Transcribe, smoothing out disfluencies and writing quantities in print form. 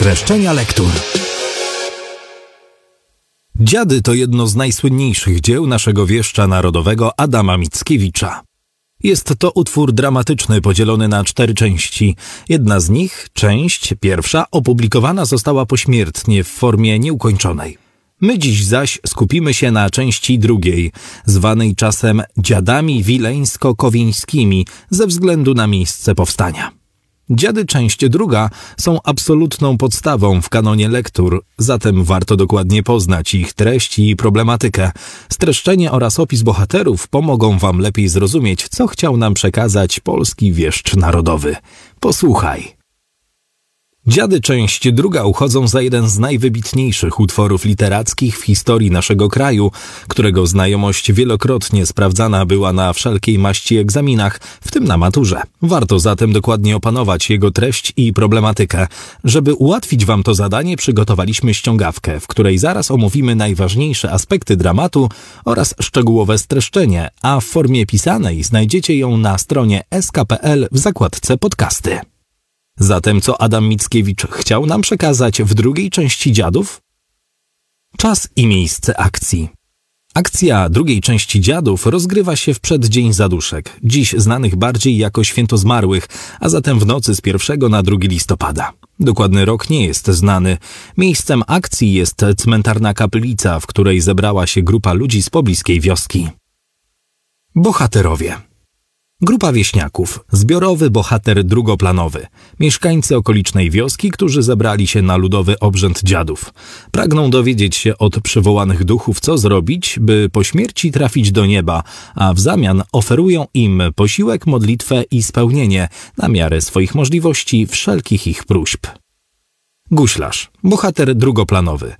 Streszczenia lektur. Dziady to jedno z najsłynniejszych dzieł naszego wieszcza narodowego Adama Mickiewicza. Jest to utwór dramatyczny podzielony na 4 części. Jedna z nich, część pierwsza, opublikowana została pośmiertnie w formie nieukończonej. My dziś zaś skupimy się na części drugiej, zwanej czasem Dziadami Wileńsko-Kowieńskimi ze względu na miejsce powstania. Dziady część druga są absolutną podstawą w kanonie lektur, zatem warto dokładnie poznać ich treści i problematykę. Streszczenie oraz opis bohaterów pomogą wam lepiej zrozumieć, co chciał nam przekazać polski wieszcz narodowy. Posłuchaj. Dziady część druga uchodzą za jeden z najwybitniejszych utworów literackich w historii naszego kraju, którego znajomość wielokrotnie sprawdzana była na wszelkiej maści egzaminach, w tym na maturze. Warto zatem dokładnie opanować jego treść i problematykę. Żeby ułatwić wam to zadanie, przygotowaliśmy ściągawkę, w której zaraz omówimy najważniejsze aspekty dramatu oraz szczegółowe streszczenie, a w formie pisanej znajdziecie ją na stronie sk.pl w zakładce podcasty. Zatem co Adam Mickiewicz chciał nam przekazać w drugiej części Dziadów? Czas i miejsce akcji. Akcja drugiej części Dziadów rozgrywa się w przeddzień zaduszek, dziś znanych bardziej jako Święto Zmarłych, a zatem w nocy z 1 na 2 listopada. Dokładny rok nie jest znany. Miejscem akcji jest cmentarna kaplica, w której zebrała się grupa ludzi z pobliskiej wioski. Bohaterowie. Grupa wieśniaków, zbiorowy bohater drugoplanowy, mieszkańcy okolicznej wioski, którzy zebrali się na ludowy obrzęd dziadów. Pragną dowiedzieć się od przywołanych duchów, co zrobić, by po śmierci trafić do nieba, a w zamian oferują im posiłek, modlitwę i spełnienie, na miarę swoich możliwości, wszelkich ich próśb. Guślarz, bohater drugoplanowy,